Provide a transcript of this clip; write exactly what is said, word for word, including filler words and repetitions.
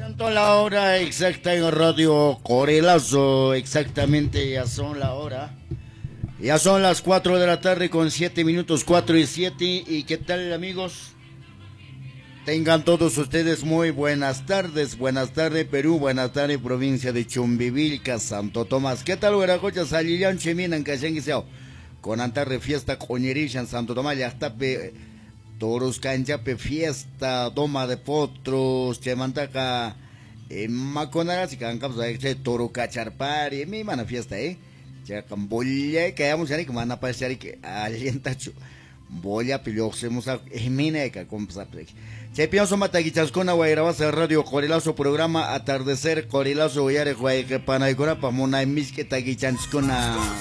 Tanto la hora exacta en Radio Corelazo, exactamente ya son la hora. Ya son las cuatro de la tarde con siete minutos, cuatro y siete. ¿Y qué tal, amigos? Tengan todos ustedes muy buenas tardes. Buenas tardes, Perú. Buenas tardes, provincia de Chumbivilca, Santo Tomás. ¿Qué tal, Hueracocha? Salilian Cheminan, Cayenguiseo. Con antarre fiesta coñerisha en Santo Tomás. Ya está, pe, toros canchape fiesta, doma de potros, chemantaca, eh, maconaras y cancapos, eh, toro cacharpari, mi mana fiesta, eh. Ya camboya, que hayamos ya que van a pasar que alienta chu. Boya pilloxemos a Jimeneca con Zapre. Se pienso mataguichascona guairabasa radio Corelazo programa atardecer Corelazo yare guay que panaicora pa mona misque taguichanskona.